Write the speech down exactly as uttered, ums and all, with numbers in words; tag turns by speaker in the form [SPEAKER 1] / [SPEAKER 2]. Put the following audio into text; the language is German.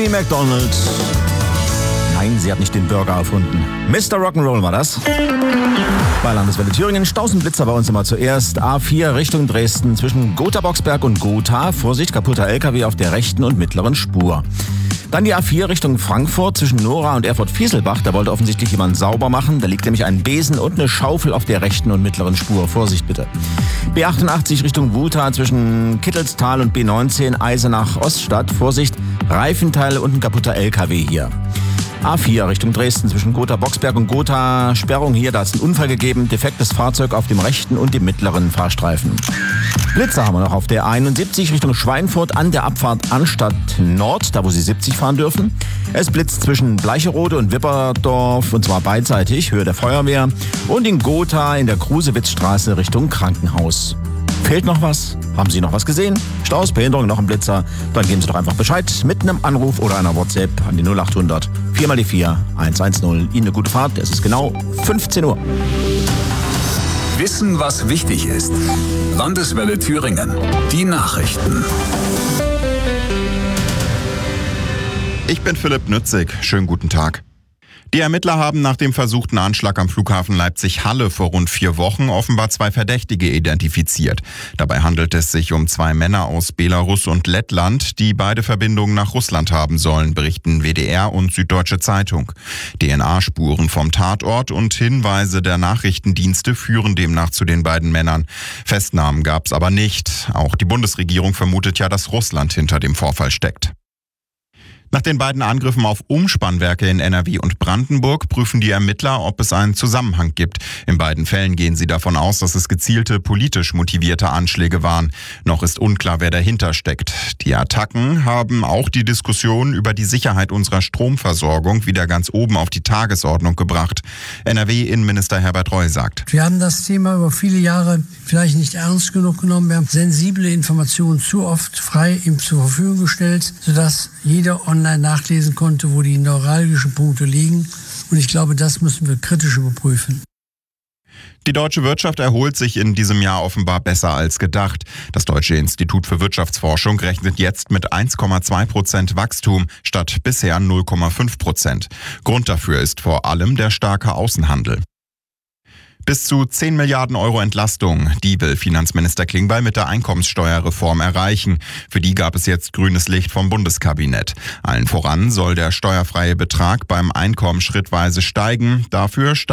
[SPEAKER 1] Amy McDonald. Nein, sie hat nicht den Burger erfunden. Mister Rock'n'Roll war das. Bei Landeswelle Thüringen, Stausenblitzer bei uns immer zuerst. A vier Richtung Dresden zwischen Gotha-Boxberg und Gotha. Vorsicht, kaputter L K W auf der rechten und mittleren Spur. Dann die A vier Richtung Frankfurt zwischen Nora und Erfurt-Fieselbach. Da wollte offensichtlich jemand sauber machen. Da liegt nämlich ein Besen und eine Schaufel auf der rechten und mittleren Spur. Vorsicht bitte. B achtundachtzig Richtung Wuta zwischen Kittelstal und B neunzehn Eisenach-Oststadt. Vorsicht, Reifenteile und ein kaputter L K W hier. A vier Richtung Dresden zwischen Gotha-Boxberg und Gotha. Sperrung hier, da hat es einen Unfall gegeben. Defektes Fahrzeug auf dem rechten und dem mittleren Fahrstreifen. Blitzer haben wir noch auf der einundsiebzig Richtung Schweinfurt an der Abfahrt Anstatt Nord, da wo Sie siebzig fahren dürfen. Es blitzt zwischen Bleicherode und Wipperdorf und zwar beidseitig, Höhe der Feuerwehr. Und in Gotha in der Krusewitzstraße Richtung Krankenhaus. Fehlt noch was? Haben Sie noch was gesehen? Staus, Behinderung, noch ein Blitzer? Dann geben Sie doch einfach Bescheid mit einem Anruf oder einer WhatsApp an die null achthundert vier mal die vier eins eins null. Ihnen eine gute Fahrt, es ist genau fünfzehn Uhr.
[SPEAKER 2] Wissen, was wichtig ist. Landeswelle Thüringen. Die Nachrichten.
[SPEAKER 3] Ich bin Philipp Nützig. Schönen guten Tag. Die Ermittler haben nach dem versuchten Anschlag am Flughafen Leipzig-Halle vor rund vier Wochen offenbar zwei Verdächtige identifiziert. Dabei handelt es sich um zwei Männer aus Belarus und Lettland, die beide Verbindungen nach Russland haben sollen, berichten W D R und Süddeutsche Zeitung. D N A-Spuren vom Tatort und Hinweise der Nachrichtendienste führen demnach zu den beiden Männern. Festnahmen gab es aber nicht. Auch die Bundesregierung vermutet ja, dass Russland hinter dem Vorfall steckt. Nach den beiden Angriffen auf Umspannwerke in N R W und Brandenburg prüfen die Ermittler, ob es einen Zusammenhang gibt. In beiden Fällen gehen sie davon aus, dass es gezielte, politisch motivierte Anschläge waren. Noch ist unklar, wer dahinter steckt. Die Attacken haben auch die Diskussion über die Sicherheit unserer Stromversorgung wieder ganz oben auf die Tagesordnung gebracht. N R W-Innenminister Herbert Reul sagt:
[SPEAKER 4] Wir haben das Thema über viele Jahre vielleicht nicht ernst genug genommen. Wir haben sensible Informationen zu oft frei ihm zur Verfügung gestellt, sodass jeder online nachlesen konnte, wo die neuralgischen Punkte liegen. Und ich glaube, das müssen wir kritisch überprüfen.
[SPEAKER 3] Die deutsche Wirtschaft erholt sich in diesem Jahr offenbar besser als gedacht. Das Deutsche Institut für Wirtschaftsforschung rechnet jetzt mit eins Komma zwei Prozent Wachstum statt bisher null Komma fünf Prozent. Grund dafür ist vor allem der starke Außenhandel. Bis zu zehn Milliarden Euro Entlastung, die will Finanzminister Klingbeil mit der Einkommenssteuerreform erreichen. Für die gab es jetzt grünes Licht vom Bundeskabinett. Allen voran soll der steuerfreie Betrag beim Einkommen schrittweise steigen. Dafür